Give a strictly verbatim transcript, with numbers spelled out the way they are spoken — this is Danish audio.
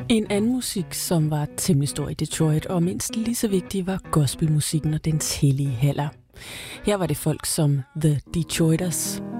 En anden musik, som var temmelig stor i Detroit, og mindst lige så vigtig, var gospelmusikken og dens hellige haller. Her var det folk som The Detroiters.